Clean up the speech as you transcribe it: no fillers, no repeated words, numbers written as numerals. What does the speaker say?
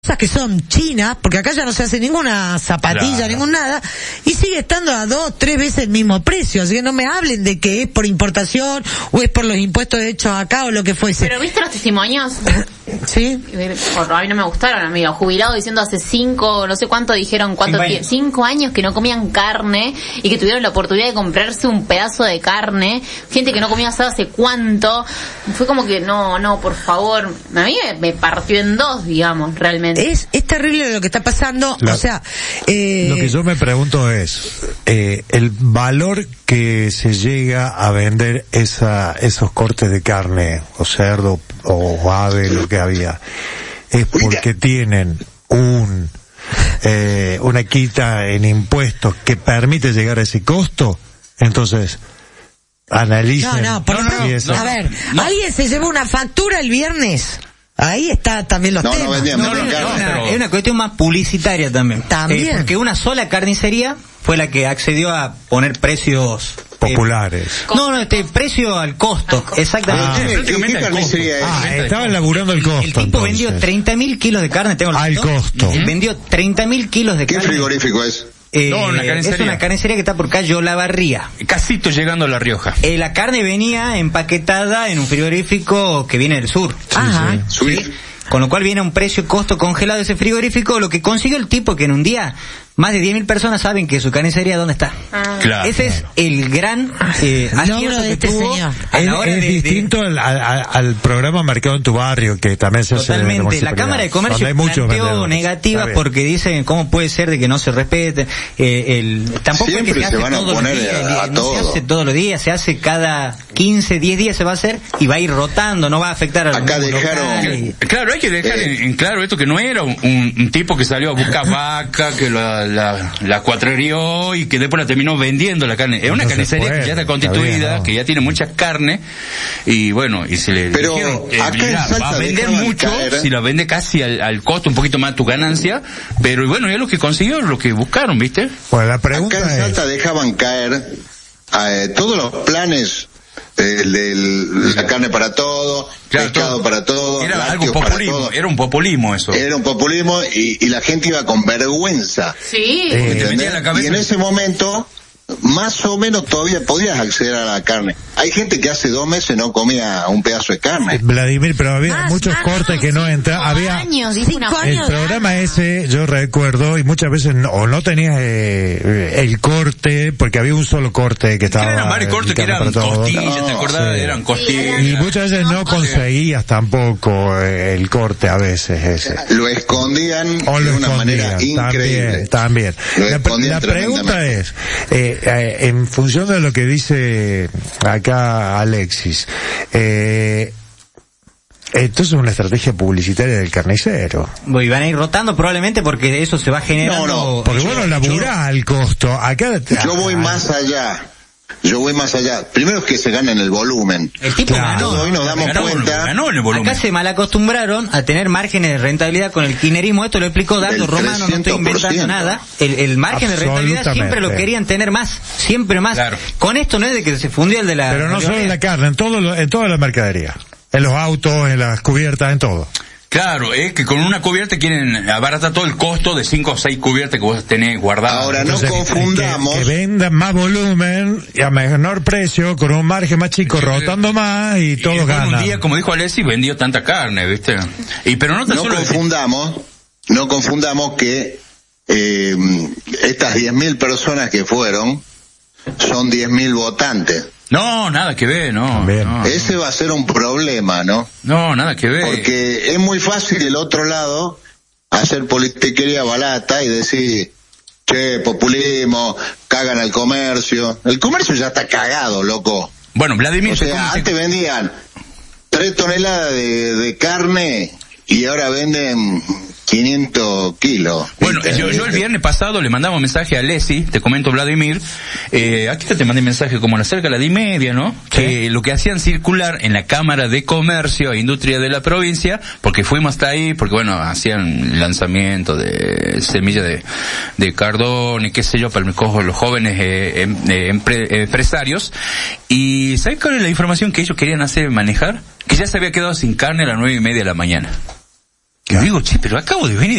que son chinas, porque acá ya no se hace ninguna zapatilla, Claro. ningún nada, y sigue estando a 2, 3 veces el mismo precio, así que no me hablen de que es por importación, o es por los impuestos hechos acá, o lo que fuese. Pero ¿viste los testimonios? ¿Sí? A mí no me gustaron, amigo. Jubilados diciendo hace 5, no sé cuánto dijeron, 5 años que no comían carne y que tuvieron la oportunidad de comprarse un pedazo de carne. Gente que no comía asado hace cuánto. Fue como que no, por favor. A mí me partió en dos, digamos, realmente. Es terrible lo que está pasando, Lo que yo me pregunto es, el valor que se llega a vender esos cortes de carne, o cerdo, o ave, lo que había, es porque tienen una quita en impuestos que permite llegar a ese costo. Entonces, analicen. A ver, alguien se llevó una factura el viernes. Ahí está también los temas. Es una cuestión más publicitaria también. También. Porque una sola carnicería fue la que accedió a poner precios populares. Precio al costo. Exactamente. ¿Qué carnicería es? Estaban laburando el costo. El tipo vendió 30.000 kilos de carne, tengo al costo. Vendió 30.000 kilos de carne. ¿Qué frigorífico es? Una carnicería. Es una carnicería que está por calle Olavarría. Casito llegando a La Rioja. La carne venía empaquetada en un frigorífico que viene del sur. Ajá. ¿Sí? Con lo cual viene a un precio costo congelado de ese frigorífico, lo que consiguió el tipo que en un día más de 10.000 personas saben que su carnicería dónde está. Claro. Ese es el gran logro de este señor. Es distinto al programa Mercado en tu Barrio, que también se hace. Totalmente. La Cámara de Comercio planteó negativas porque dicen cómo puede ser de que no se respete. Tampoco siempre es que se hace van a todos los poner días. a No todo. se hace todos los días, se hace cada 15, 10 días se va a hacer y va a ir rotando, no va a afectar a los Acá mismos dejaron- locales. Claro, hay que dejar en claro esto, que no era un tipo que salió a buscar vaca, que la cuatrerió y que después la terminó vendiendo la carne. Es una carnicería que ya está constituida, que ya tiene mucha carne, y bueno, y se le Pero dijeron, acá en mirá, Salta va a vender dejaban mucho, caer. si la vende casi al costo, un poquito más tu ganancia, pero bueno, ya lo que consiguió, lo que buscaron, ¿viste? Pues la pregunta Acá en Salta dejaban caer todos los planes de la carne para todo, pescado para todo, Era lácteos algo para populismo, todo. era un populismo eso. Era un populismo y la gente iba con vergüenza. Sí. te metía en la cabeza. Y en ese momento, más o menos todavía podías acceder a la carne. Hay gente que hace 2 meses no comía un pedazo de carne. Vladimir, pero había muchos cortes que no entraban. Había años, dice una el programa ese, yo recuerdo, y muchas veces no tenías el corte, porque había un solo corte que estaba. Eran varios cortes que eran costillas, ¿te acordás? Sí. Eran costillas. Y muchas veces no conseguías tampoco el corte a veces ese. Lo escondían O lo de una manera escondían, increíble. también. Lo La escondían pregunta es, en función de lo que dice acá Alexis, esto es una estrategia publicitaria del carnicero. Y van a ir rotando probablemente porque eso se va generando. No, Porque bueno, laburá al costo. Acá Yo voy más allá. Primero que se gana en el volumen. El tipo ganó. Hoy nos damos cuenta. Ganó en el volumen. Acá se malacostumbraron a tener márgenes de rentabilidad con el kirchnerismo. Esto lo explicó Dardo Del Romano, no estoy inventando 300%. nada. El margen de rentabilidad siempre lo querían tener más, siempre más. Claro. Con esto no es de que se fundió el de la... Pero no solo en la carne, en toda la mercadería. En los autos, en las cubiertas, en todo. Claro, es que con una cubierta quieren abaratar todo el costo de 5 o 6 cubiertas que vos tenés guardadas. Ahora no Entonces, confundamos. que vendan más volumen y a menor precio, con un margen más chico, rotando más y todos después ganan. un día, como dijo Alessi, vendió tanta carne, ¿viste? Pero no tan No solo... confundamos que estas 10.000 personas que fueron son 10.000 votantes. No, nada que ver, no. También. No, Ese va a ser un problema, ¿no? no, nada que ver. Porque es muy fácil del otro lado hacer politiquería barata y decir, che, populismo, cagan al comercio. El comercio ya está cagado, loco. Bueno, Vladimir... O sea, antes vendían 3 toneladas de carne y ahora venden 500 kilos. Bueno, yo el viernes pasado le mandaba un mensaje a Alessi, te comento, Vladimir, aquí te mandé mensaje como a las cerca de las 10:30, ¿no? Sí. Que lo que hacían circular en la Cámara de Comercio e Industria de la provincia, porque fuimos hasta ahí, porque bueno, hacían lanzamiento de semillas de cardón y qué sé yo, para los jóvenes empresarios, y ¿sabes cuál es la información que ellos querían manejar? Que ya se había quedado sin carne a las 9:30 de la mañana. Y digo, che, pero acabo de venir